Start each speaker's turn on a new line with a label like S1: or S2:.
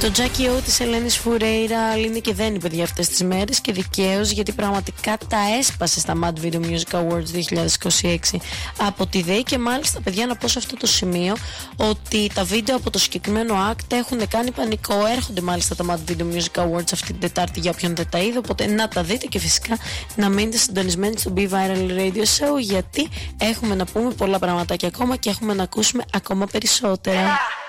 S1: Το Jackie O της Ελένης Φουρέιρα λύνει και δένει, παιδιά, αυτές τις μέρες, και δικαίως, γιατί πραγματικά τα έσπασε στα Mad Video Music Awards 2026 από τη ΔΕΗ. Και μάλιστα, παιδιά, να πω σε αυτό το σημείο ότι τα βίντεο από το συγκεκριμένο act έχουν κάνει πανικό. Έρχονται μάλιστα τα Mad Video Music Awards αυτή την Τετάρτη για όποιον δεν τα είδε, οπότε να τα δείτε και φυσικά να μείνετε συντονισμένοι στο Be Viral Radio Show, γιατί έχουμε να πούμε πολλά πραγματάκια ακόμα και έχουμε να ακούσουμε ακόμα περισσότερα.